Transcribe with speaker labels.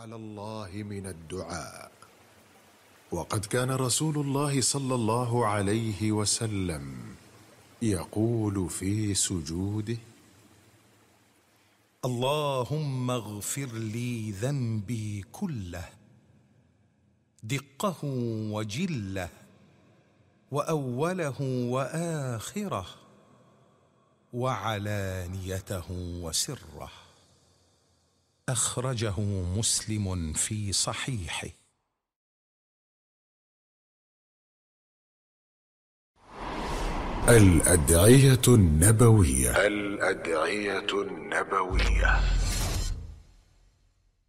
Speaker 1: على الله من الدعاء. وقد كان رسول الله صلى الله عليه وسلم يقول في سجوده:
Speaker 2: اللهم اغفر لي ذنبي كله، دقه وجله، وأوله وآخره، وعلانيته وسره. أخرجه مسلم في صحيحه.
Speaker 1: الأدعية النبوية. الأدعية النبوية.